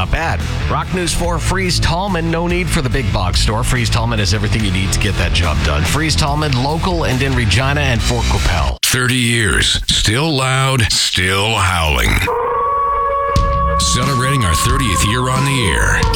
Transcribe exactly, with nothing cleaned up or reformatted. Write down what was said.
Not bad. Rock News four, Freeze Tallman. No need for the big box store. Freeze Tallman has everything you need to get that job done. Freeze Tallman, local and in Regina and Fort Qu'Appelle. thirty years. Still loud, still howling. Celebrating our thirtieth year on the air.